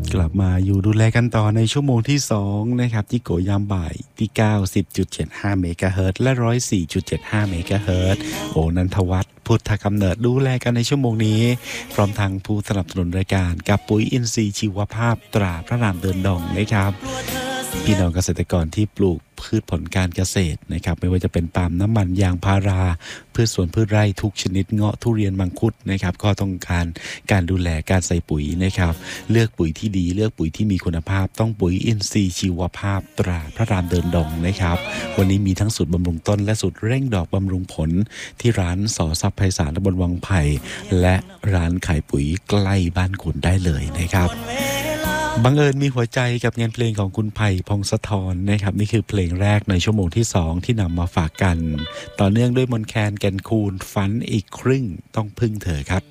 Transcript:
กลับมาอยู่ดูแลกันต่อในชั่วโมงที่2นะครับที่โกยามบ่ายที่90.75เมกะเฮิรตซ์และ104.75เมกะเฮิรตซ์โอนันทวัฒน์พุทธกำเนิดดูแลกันในชั่วโมงนี้พร้อมทางผู้สนับสนุนรายการกับปุ๋ยอินทรีย์ชีวภาพตราพระรามเดินดงนะครับพี่น้องเกษตรกรที่ปลูกพืชผลการเกษตรนะครับไม่ว่าจะเป็นปาล์มน้ำมันยางพาราพืชสวนพืชไร่ทุกชนิดเงาะทุเรียนมังคุดนะครับก็ต้องการดูแลการใส่ปุ๋ยนะครับเลือกปุ๋ยที่ดีเลือกปุ๋ยที่มีคุณภาพต้องปุ๋ยอินทรีย์ชีวภาพตราพระรามเดินดงนะครับวันนี้มีทั้งสูตรบำรุงต้นและสูตรเร่งดอกบำรุงผลที่ร้านสอทรัพย์ไพศาลตำบลวังไผ่และร้านขายปุ๋ยใกล้บ้านคุณได้เลยนะครับบังเอิญมีหัวใจกับงานเพลงของคุณไผ่พงศธรนะครับนี่คือเพลงแรกในชั่วโมงที่2ที่นำมาฝากกันต่อเนื่องด้วยมนแคนแก่นคูนฝันอีกครึ่งต้องพึ่งเธอครับ